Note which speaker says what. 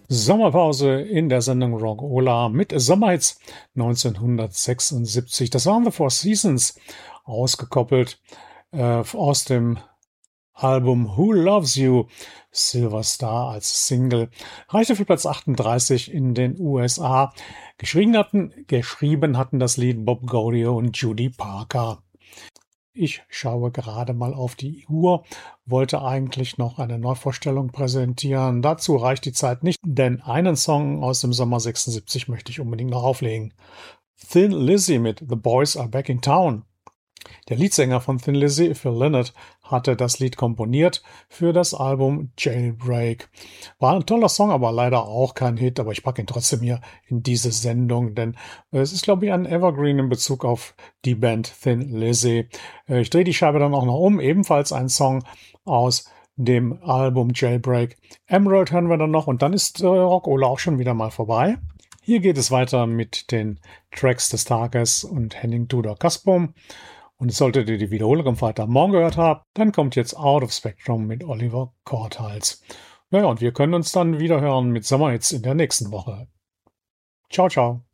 Speaker 1: Sommerpause in der Sendung Rock'n'Rolla mit Sommerhits 1976. Das waren The Four Seasons, ausgekoppelt aus dem Album Who Loves You? Silver Star als Single. Reichte für Platz 38 in den USA. Geschrieben hatten das Lied Bob Gaudio und Judy Parker. Ich schaue gerade mal auf die Uhr, wollte eigentlich noch eine Neuvorstellung präsentieren. Dazu reicht die Zeit nicht, denn einen Song aus dem Sommer 76 möchte ich unbedingt noch auflegen. Thin Lizzy mit The Boys Are Back in Town. Der Leadsänger von Thin Lizzy, Phil Lynott, hatte das Lied komponiert für das Album Jailbreak. War ein toller Song, aber leider auch kein Hit, aber ich packe ihn trotzdem hier in diese Sendung, denn es ist, glaube ich, ein Evergreen in Bezug auf die Band Thin Lizzy. Ich drehe die Scheibe dann auch noch um, ebenfalls ein Song aus dem Album Jailbreak. Emerald hören wir dann noch und dann ist Rock'n'Rolla auch schon wieder mal vorbei. Hier geht es weiter mit den Tracks des Tages und Henning Tudor Kasbom. Und solltet ihr die Wiederholung am Freitagmorgen gehört haben, dann kommt jetzt Out of Spectrum mit Oliver Korthals. Naja, und wir können uns dann wieder hören mit Sommerhits in der nächsten Woche. Ciao, ciao.